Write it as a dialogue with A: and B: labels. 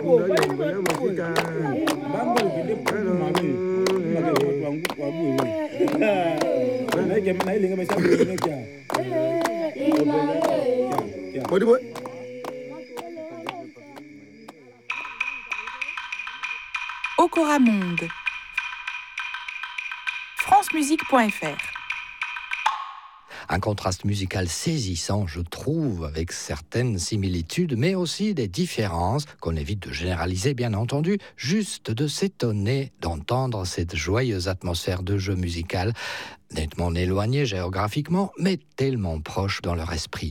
A: Okora Monde. francemusique.fr.
B: Un contraste musical saisissant, je trouve, avec certaines similitudes, mais aussi des différences, qu'on évite de généraliser, bien entendu, juste de s'étonner d'entendre cette joyeuse atmosphère de jeu musical, nettement éloignée géographiquement, mais tellement proche dans leur esprit.